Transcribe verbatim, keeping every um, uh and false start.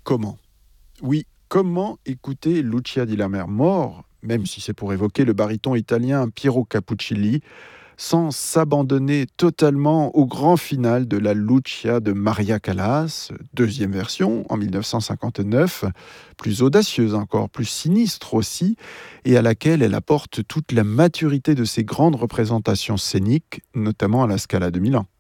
Comment? Oui, comment écouter Lucia di Lammermoor, même si c'est pour évoquer le baryton italien Piero Cappuccilli, sans s'abandonner totalement au grand final de la Lucia de Maria Callas, deuxième version en mille neuf cent cinquante-neuf, plus audacieuse encore, plus sinistre aussi, et à laquelle elle apporte toute la maturité de ses grandes représentations scéniques, notamment à la Scala de Milan.